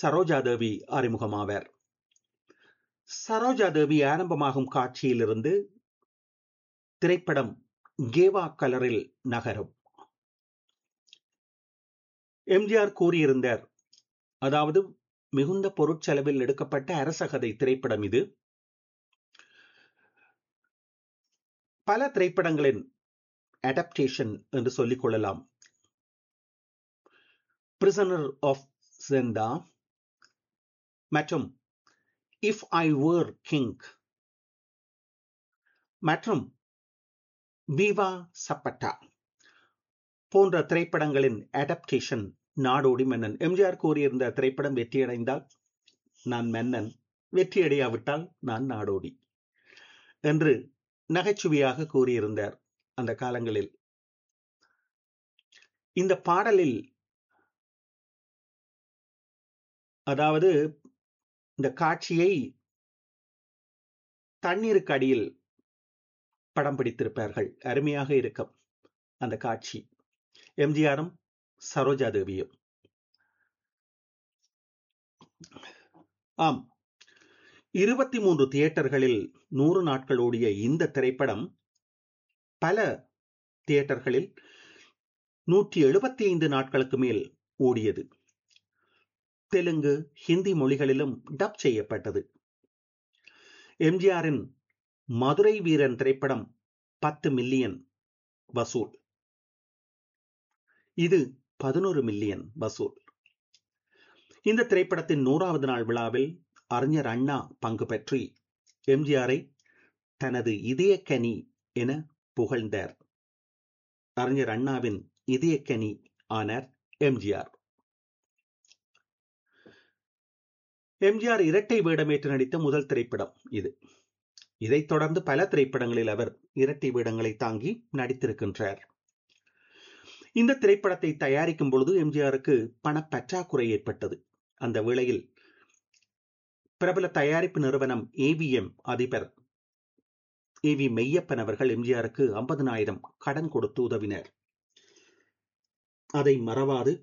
சரோஜாதேவி அறிமுகமாவார். சரோஜாதேவி ஆரம்பமாகும் காட்சியிலிருந்து திரைப்படம் கேவா கலரில் நகரும். எம்ஜிஆர் கூறியிருந்தார், அதாவது மிகுந்த பொருட்செலவில் எடுக்கப்பட்ட அரசகதை திரைப்படம் இது. பல திரைப்படங்களின் அடாப்டேஷன் என்று சொல்லிக் கொள்ளலாம். பிரிசனர் ஆஃப் ஜெண்டா மற்றும் இஃப் ஐ வர் கிங் மற்றும் விவா சப்பட்டா போன்ற திரைப்படங்களின் அடாப்டேஷன் நாடோடி மன்னன். எம்ஜிஆர் கூறியிருந்த திரைப்படம் வெற்றியடைந்தால் நான் மன்னன், வெற்றியடையாவிட்டால் நான் நாடோடி என்று நகைச்சுவையாக கூறியிருந்தார் அந்த காலங்களில். இந்த பாடலில், அதாவது இந்த காட்சியை தண்ணீருக்கு அடியில் படம் பிடித்திருப்பார்கள். அருமையாக இருக்கும் அந்த காட்சி. எம்ஜிஆரும் சரோஜாதேவியும். ஆம், 23 தியேட்டர்களில் 100 நாட்கள் ஓடிய இந்த திரைப்படம் பல தியேட்டர்களில் 175 நாட்களுக்கு மேல் ஓடியது. தெலுங்கு, ஹிந்தி மொழிகளிலும் டப் செய்யப்பட்டது. எம்ஜிஆரின் மதுரை வீரன் திரைப்படம் 10 மில்லியன் வசூல், இது 11 மில்லியன் வசூல். இந்த திரைப்படத்தின் 100வது நாள் விழாவில் அறிஞர் அண்ணா பங்கு பற்றி எம்ஜிஆரை தனது இதயக்கனி என புகழ்ந்தார். அறிஞர் அண்ணாவின் இதயக்கனி ஆனார் எம்ஜிஆர். எம்ஜிஆர் இரட்டை வேடமேற்று நடித்த முதல் திரைப்படம் இது. இதைத் தொடர்ந்து பல திரைப்படங்களில் அவர் இரட்டை வேடங்களை தாங்கி நடித்திருக்கின்றார். இந்த திரைப்படத்தை தயாரிக்கும் பொழுது எம்ஜிஆருக்கு பணப்பற்றாக்குறை ஏற்பட்டது. அந்த வேளையில் பிரபல தயாரிப்பு நிறுவனம் ஏவிஎம் அதிபர் ஏவி மெய்யப்பன் அவர்கள் எம்ஜிஆருக்கு 50,000 கடன் கொடுத்து உதவினர். அதை மறவாது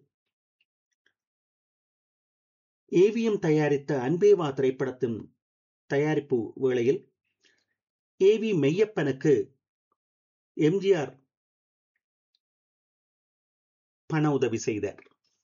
ஏவிஎம் தயாரித்த அன்பேவா திரைப்படத்தின் தயாரிப்பு வேளையில் ஏவி மெய்யப்பனுக்கு எம்ஜிஆர் பண உதவி செய்தார்.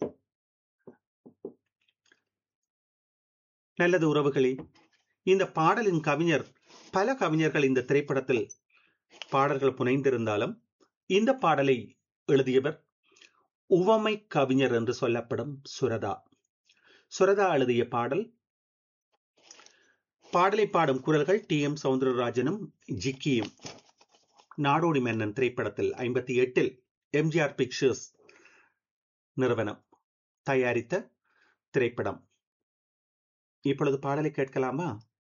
நல்லது உறவுகளே, இந்த பாடலின் கவிஞர், பல கவிஞர்கள் இந்த திரைப்படத்தில் பாடல்கள் புனைந்திருந்தாலும் இந்த பாடலை எழுதியவர் உவமை கவிஞர் என்று சொல்லப்படும் சுரதா. சுரதா எழுதிய பாடல். பாடலை பாடும் குரல்கள் டி.எம். சௌந்தரராஜனும் ஜிக்கியும். நாடோடி மன்னன் திரைப்படத்தில் 58 எம்ஜிஆர் பிக்சர்ஸ் நிறுவனம் தயாரித்த திரைப்படம். இப்பொழுது பாடலை கேட்கலாமா?